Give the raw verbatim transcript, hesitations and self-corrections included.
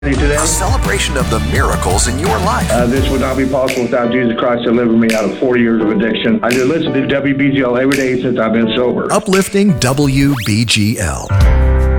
Today. A celebration of the miracles in your life. Uh, this would not be possible without Jesus Christ delivering me out of forty years of addiction. I just listen to W B G L every day since I've been sober. Uplifting W B G L.